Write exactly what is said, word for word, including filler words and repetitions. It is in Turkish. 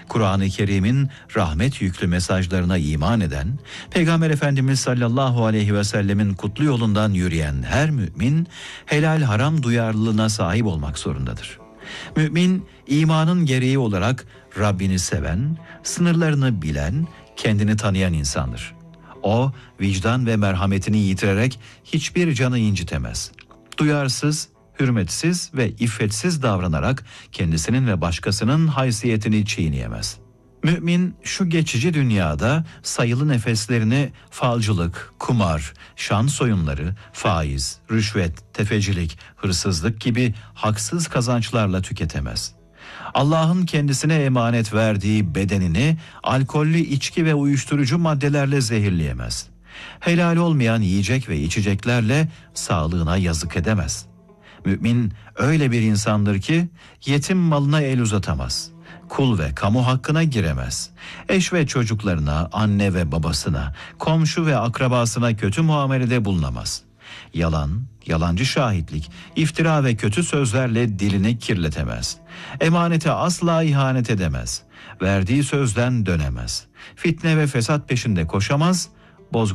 Kur'an-ı Kerim'in rahmet yüklü mesajlarına iman eden, Peygamber Efendimiz sallallahu aleyhi ve sellemin kutlu yolundan yürüyen her mümin, helal haram duyarlılığına sahip olmak zorundadır. Mümin, imanın gereği olarak Rabbini seven, sınırlarını bilen, kendini tanıyan insandır. O, vicdan ve merhametini yitirerek hiçbir canı incitemez. Duyarsız, hürmetsiz ve iffetsiz davranarak kendisinin ve başkasının haysiyetini çiğneyemez. Mümin şu geçici dünyada sayılı nefeslerini falcılık, kumar, şans oyunları, faiz, rüşvet, tefecilik, hırsızlık gibi haksız kazançlarla tüketemez. Allah'ın kendisine emanet verdiği bedenini alkollü içki ve uyuşturucu maddelerle zehirleyemez. Helal olmayan yiyecek ve içeceklerle sağlığına yazık edemez. Mümin öyle bir insandır ki yetim malına el uzatamaz. Kul ve kamu hakkına giremez. Eş ve çocuklarına, anne ve babasına, komşu ve akrabasına kötü muamelede bulunamaz. Yalan, yalancı şahitlik, iftira ve kötü sözlerle dilini kirletemez. Emanete asla ihanet edemez. Verdiği sözden dönemez. Fitne ve fesat peşinde koşamaz,